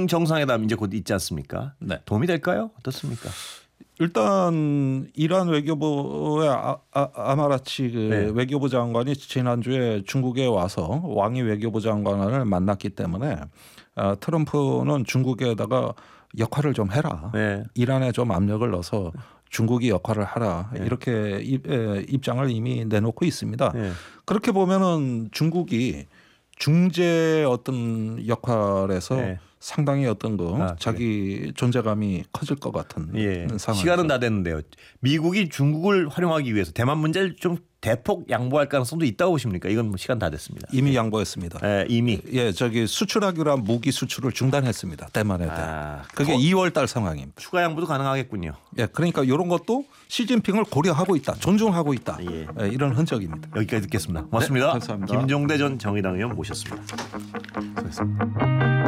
북중 정상회담 이제 곧 있지 않습니까? 네. 도움이 될까요? 어떻습니까? 일단 이란 외교부의 아마라치 네. 외교부 장관이 지난주에 중국에 와서 왕이 외교부 장관을 만났기 때문에 트럼프는 중국에다가 역할을 좀 해라. 네. 이란에 좀 압력을 넣어서 중국이 역할을 하라. 네. 이렇게 입장을 이미 내놓고 있습니다. 네. 그렇게 보면은 중국이 중재 어떤 역할에서 네. 상당히 어떤 그래. 자기 존재감이 커질 것 같은 상황이죠. 시간은 다 됐는데요. 미국이 중국을 활용하기 위해서 대만 문제를 좀 대폭 양보할 가능성도 있다고 보십니까? 이건 뭐 시간 다 됐습니다. 이미 양보했습니다. 네, 이미. 저기 수출하기로 한 무기 수출을 중단했습니다. 대만에 대해. 그게 2월 달 상황입니다. 추가 양보도 가능하겠군요. 그러니까 이런 것도 시진핑을 고려하고 있다. 존중하고 있다. 이런 흔적입니다. 여기까지 듣겠습니다. 고맙습니다. 네, 감사합니다. 김종대 전 정의당 의원 모셨습니다. 수고하셨습니다.